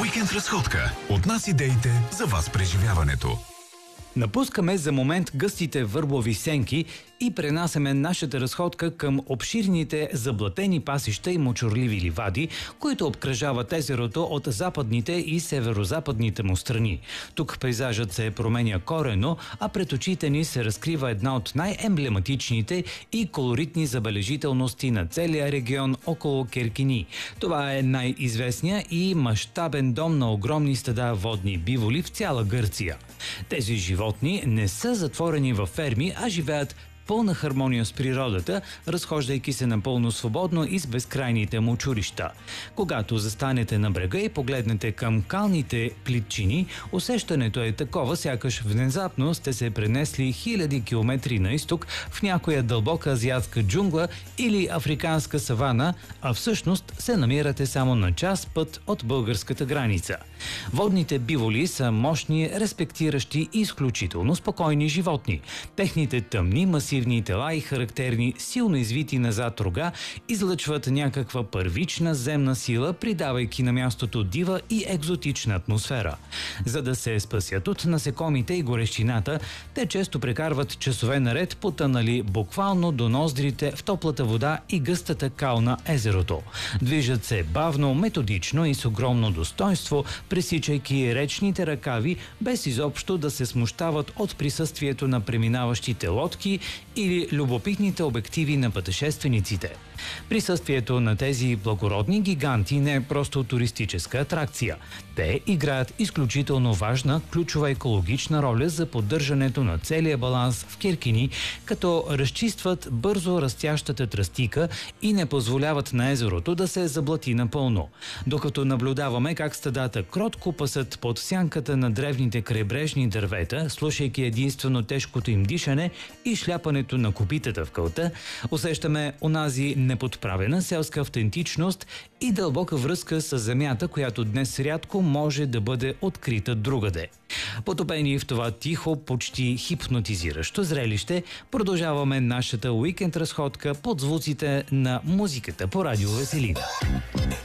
Уикенд разходка. От нас идеите за вас преживяването. Напускаме за момент гъстите върбови сенки и пренасяме нашата разходка към обширните заблатени пасища и мочурливи ливади, които обкръжават езерото от западните и северозападните му страни. Тук пейзажът се променя коренно, а пред очите ни се разкрива една от най-емблематичните и колоритни забележителности на целия регион около Керкини. Това е най-известният и мащабен дом на огромни стада водни биволи в цяла Гърция. Тези животни не са затворени във ферми, а живеят пълна хармония с природата, разхождайки се напълно свободно из безкрайните мочурища. Когато застанете на брега и погледнете към калните плитчини, усещането е такова, сякаш внезапно сте се пренесли хиляди километри на изток в някоя дълбока азиатска джунгла или африканска савана, а всъщност се намирате само на час път от българската граница. Водните биволи са мощни, респектиращи и изключително спокойни животни. Техните тъмни, масивни тела и характерни, силно извити назад рога излъчват някаква първична земна сила, придавайки на мястото дива и екзотична атмосфера. За да се спасят от насекомите и горещината, те често прекарват часове наред потънали буквално до ноздрите в топлата вода и гъстата кал на езерото. Движат се бавно, методично и с огромно достоинство, пресичайки речните ръкави, без изобщо да се смущават от присъствието на преминаващите лодки или любопитните обективи на пътешествениците. Присъствието на тези благородни гиганти не е просто туристическа атракция. Те играят изключително важна, ключова екологична роля за поддържането на целия баланс в Керкини, като разчистват бързо растящата тръстика и не позволяват на езерото да се заблати напълно. Докато наблюдаваме как стадата кротко пасат под сянката на древните крайбрежни дървета, слушайки единствено тежкото им дишане и шляпането на копитата в кълта, усещаме онази неподправена селска автентичност и дълбока връзка с земята, която днес рядко може да бъде открита другаде. Потопени в това тихо, почти хипнотизиращо зрелище, продължаваме нашата уикенд разходка под звуците на музиката по радио Веселина.